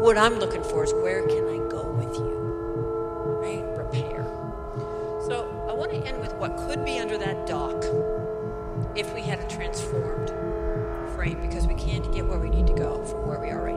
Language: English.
what I'm looking for is where can I go with you, right? Repair. So I want to end with what could be under that dock if we had a transformed frame, because we can't get where we need to go from where we are right